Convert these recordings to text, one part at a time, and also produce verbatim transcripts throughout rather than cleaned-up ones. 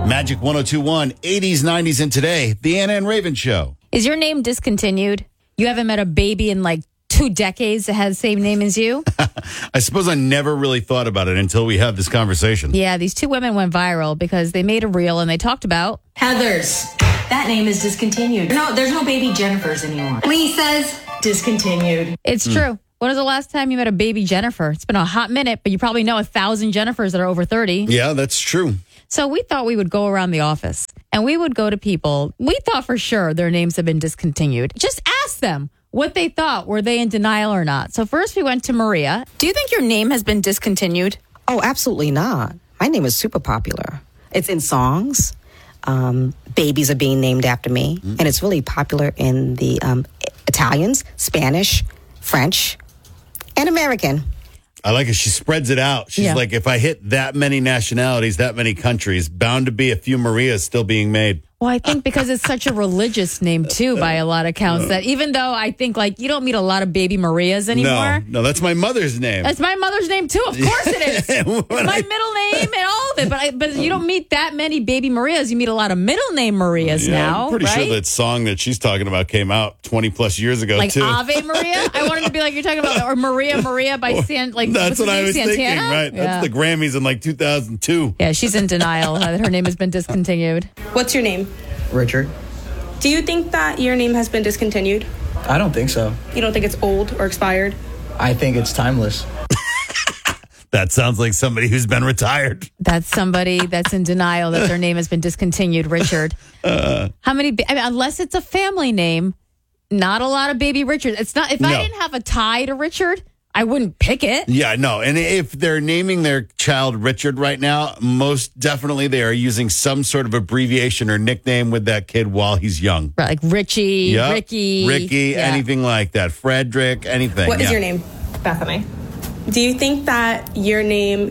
Magic one oh two point one, eighties, nineties, and today, the Anna and Raven Show. Is your name discontinued? You haven't met a baby in like two decades that has the same name as you? I suppose I never really thought about it until we had this conversation. Yeah, these two women went viral because they made a reel and they talked about Heather's. That name is discontinued. No, there's no baby Jennifers anymore. Lisa's discontinued. It's mm. true. When was the last time you met a baby Jennifer? It's been a hot minute, but you probably know a thousand Jennifers that are over thirty. Yeah, that's true. So we thought we would go around the office and we would go to people. We thought for sure their names have been discontinued. Just ask them what they thought. Were they in denial or not? So first we went to Maria. Do you think your name has been discontinued? Oh, absolutely not. My name is super popular. It's in songs. Um, babies are being named after me. Mm-hmm. And it's really popular in the um, Italians, Spanish, French, and American. I like it. She spreads it out. She's yeah. like, if I hit that many nationalities, that many countries, bound to be a few Marias still being made. Well, I think because it's such a religious name, too, by a lot of counts, that even though I think, like, you don't meet a lot of baby Marias anymore. No, no, that's my mother's name. That's my mother's name, too. Of course it is. It's my I, middle name and all of it. But I, but you don't meet that many baby Marias. You meet a lot of middle name Marias yeah, now, I'm pretty right? sure that song that she's talking about came out twenty plus years ago, like too. Ave Maria? I wanted to be like, you're talking about, or Maria Maria by San, like, that's what I was Santana? thinking, right? Yeah. That's the Grammys in like two thousand two. Yeah, she's in denial that her name has been discontinued. What's your name? Richard. Do you think that your name has been discontinued? I don't think so. You don't think it's old or expired? I think it's timeless. That sounds like somebody who's been retired. That's somebody that's in denial that their name has been discontinued, Richard. Uh, How many, I mean, unless it's a family name, not a lot of baby Richards. It's not, if no. I didn't have a tie to Richard, I wouldn't pick it. Yeah, no. And if they're naming their child Richard right now, most definitely they are using some sort of abbreviation or nickname with that kid while he's young. Right, like Richie, yep. Ricky. Ricky, yeah. anything like that. Frederick, anything. What yeah. is your name? Bethany. Do you think that your name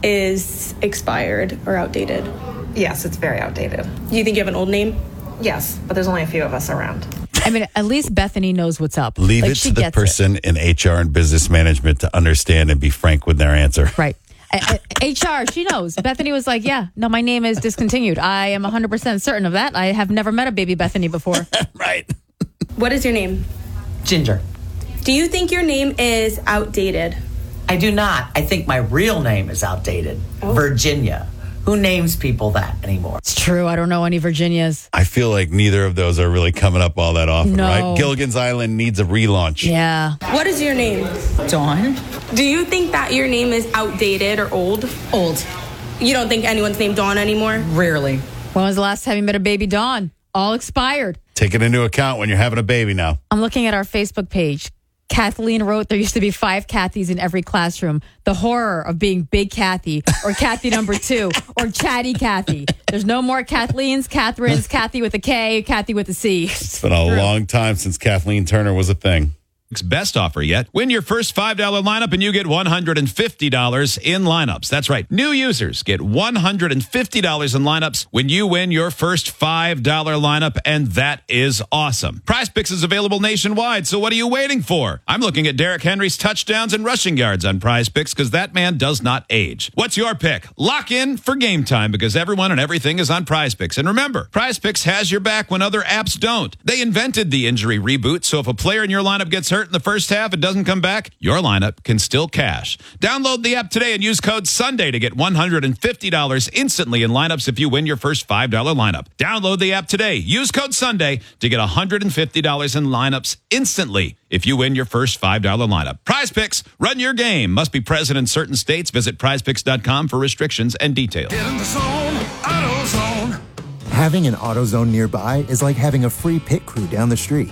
is expired or outdated? Yes, it's very outdated. Do you think you have an old name? Yes, but there's only a few of us around. I mean, at least Bethany knows what's up. Leave like, it to the person it. in H R and business management to understand and be frank with their answer. Right. I, I, H R, she knows. Bethany was like, yeah, no, my name is discontinued. I am one hundred percent certain of that. I have never met a baby Bethany before. Right. What is your name? Ginger. Do you think your name is outdated? I do not. I think my real name is outdated. Oh. Virginia. Who names people that anymore? It's true. I don't know any Virginias. I feel like neither of those are really coming up all that often, no. right? Gilligan's Island needs a relaunch. Yeah. What is your name? Dawn. Do you think that your name is outdated or old? Old. You don't think anyone's named Dawn anymore? Rarely. When was the last time you met a baby Dawn? All expired. Take it into account when you're having a baby now. I'm looking at our Facebook page. Kathleen wrote, there used to be five Kathys in every classroom. The horror of being Big Kathy or Kathy number two or Chatty Kathy. There's no more Kathleens, Catherines, Kathy with a K, Kathy with a C. It's been a long time since Kathleen Turner was a thing. Best offer yet. Win your first five dollar lineup and you get one hundred fifty dollars in lineups. That's right. New users get one hundred fifty dollars in lineups when you win your first five dollar lineup, and that is awesome. PrizePicks is available nationwide, so what are you waiting for? I'm looking at Derrick Henry's touchdowns and rushing yards on PrizePicks because that man does not age. What's your pick? Lock in for game time because everyone and everything is on PrizePicks. And remember, PrizePicks has your back when other apps don't. They invented the injury reboot, so if a player in your lineup gets hurt in the first half and doesn't come back, your lineup can still cash. Download the app today and use code Sunday to get one hundred fifty dollars instantly in lineups if you win your first five dollar lineup. Download the app today. Use code Sunday to get one hundred fifty dollars in lineups instantly if you win your first five dollar lineup. PrizePicks, run your game. Must be present in certain states. Visit prize picks dot com for restrictions and details. Get in the zone, AutoZone. Having an AutoZone nearby is like having a free pit crew down the street.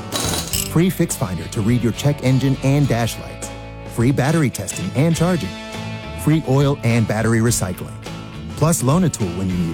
Free Fix Finder to read your check engine and dash lights. Free battery testing and charging. Free oil and battery recycling. Plus Loan-A-Tool when you need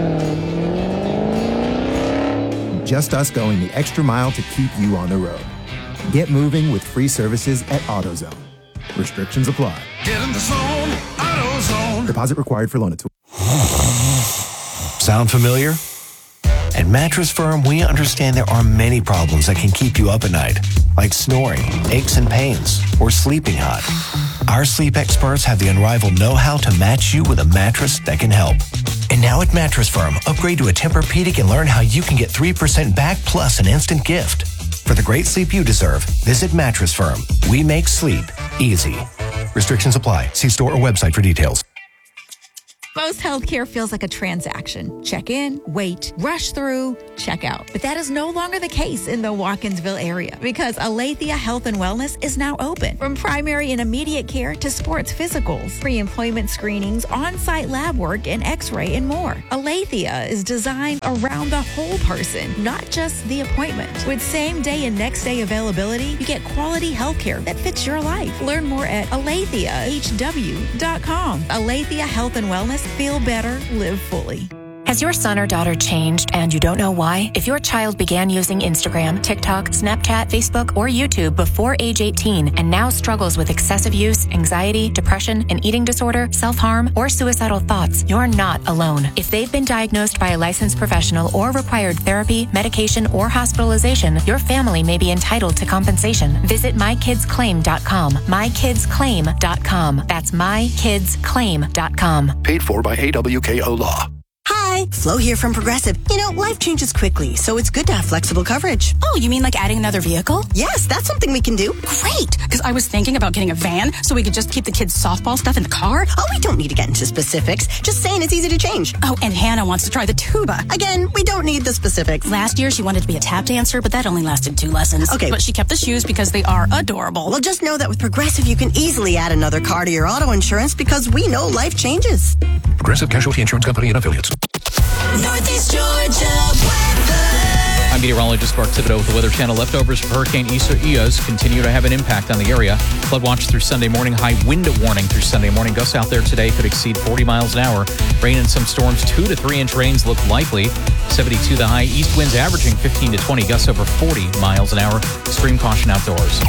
it. Just us going the extra mile to keep you on the road. Get moving with free services at AutoZone. Restrictions apply. Get in the zone, AutoZone. Deposit required for Loan-A-Tool. Sound familiar? At Mattress Firm, we understand there are many problems that can keep you up at night, like snoring, aches and pains, or sleeping hot. Our sleep experts have the unrivaled know-how to match you with a mattress that can help. And now at Mattress Firm, upgrade to a Tempur-Pedic and learn how you can get three percent back plus an instant gift. For the great sleep you deserve, visit Mattress Firm. We make sleep easy. Restrictions apply. See store or website for details. Most healthcare feels like a transaction. Check in, wait, rush through, check out. But that is no longer the case in the Watkinsville area because Aletheia Health and Wellness is now open. From primary and immediate care to sports physicals, pre-employment screenings, on-site lab work, and x-ray and more. Aletheia is designed around the whole person, not just the appointment. With same-day and next-day availability, you get quality healthcare that fits your life. Learn more at aletheia h w dot com. Aletheia Health and Wellness. Feel better, live fully. Has your son or daughter changed and you don't know why? If your child began using Instagram, TikTok, Snapchat, Facebook, or YouTube before age eighteen and now struggles with excessive use, anxiety, depression, an eating disorder, self-harm, or suicidal thoughts, you're not alone. If they've been diagnosed by a licensed professional or required therapy, medication, or hospitalization, your family may be entitled to compensation. Visit my kids claim dot com. my kids claim dot com. That's my kids claim dot com. Paid for by A W K O Law. Hi, Flo here from Progressive. You know, life changes quickly, so it's good to have flexible coverage. Oh, you mean like adding another vehicle? Yes, that's something we can do. Great, because I was thinking about getting a van so we could just keep the kids' softball stuff in the car. Oh, we don't need to get into specifics. Just saying it's easy to change. Oh, and Hannah wants to try the tuba. Again, we don't need the specifics. Last year, she wanted to be a tap dancer, but that only lasted two lessons. Okay. But she kept the shoes because they are adorable. Well, just know that with Progressive, you can easily add another car to your auto insurance because we know life changes. Progressive Casualty Insurance Company and Affiliates. Northeast Georgia weather. I'm meteorologist Mark Thibodeau with the Weather Channel. Leftovers from Hurricane Isaias continue to have an impact on the area. Flood watch through Sunday morning. High wind warning through Sunday morning. Gusts out there today could exceed forty miles an hour. Rain and some storms. Two to three inch rains look likely. seventy-two the high. East winds averaging fifteen to twenty. Gusts over forty miles an hour. Extreme caution outdoors.